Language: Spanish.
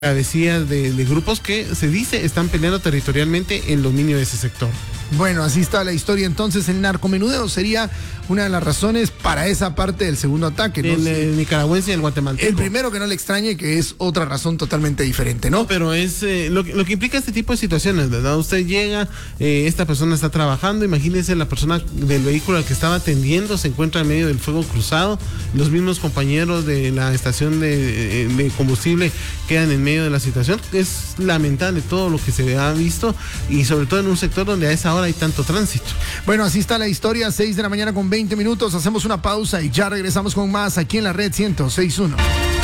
Decía de grupos que se dice están peleando territorialmente el dominio de ese sector. Bueno, así está la historia. Entonces, el narcomenudeo sería una de las razones para esa parte del segundo ataque, ¿no? El nicaragüense y el guatemalteco. El primero que no le extrañe, que es otra razón totalmente diferente, ¿no? No, pero es lo que implica este tipo de situaciones, ¿verdad? Usted llega, esta persona está trabajando, imagínese la persona del vehículo al que estaba atendiendo se encuentra en medio del fuego cruzado, los mismos compañeros de la estación de combustible quedan en medio de la situación. Es lamentable todo lo que se ha visto y sobre todo en un sector donde a esa hora hay tanto tránsito. Bueno, así está la historia, 6 de la mañana con 20 minutos. Hacemos una pausa y ya regresamos con más aquí en la Red 106.1.